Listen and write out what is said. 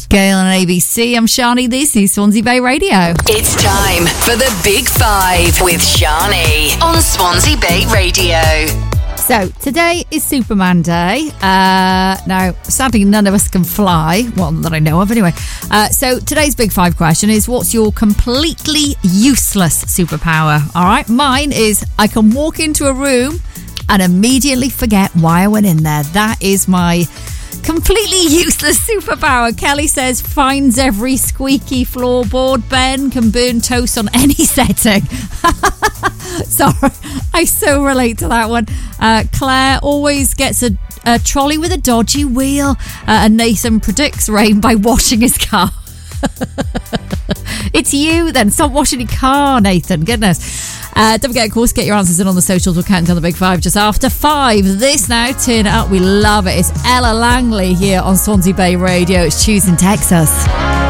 Gail on ABC. I'm Shani. This is Swansea Bay Radio. It's time for the Big Five with Shani on Swansea Bay Radio. So, today is Superman Day. Now, sadly, none of us can fly. Well, that I know of, anyway. So, today's Big Five question is, what's your completely useless superpower? All right, mine is I can walk into a room and immediately forget why I went in there. That is my completely useless superpower. Kelly says, finds every squeaky floorboard. Ben can burn toast on any setting. Sorry, I so relate to that one. Claire always gets a trolley with a dodgy wheel. And Nathan predicts rain by washing his car. It's you then. Stop washing your car, Nathan. Goodness. Don't forget, of course, get your answers in on the socials. We'll count down the Big Five just after 5. This now, turn it up. We love it. It's Ella Langley here on Swansea Bay Radio. It's Tuesday in Texas.